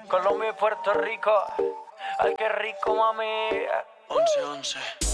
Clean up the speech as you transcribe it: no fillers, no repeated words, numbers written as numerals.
Colombia y Puerto Rico. Ay, qué rico, mami. 11-11.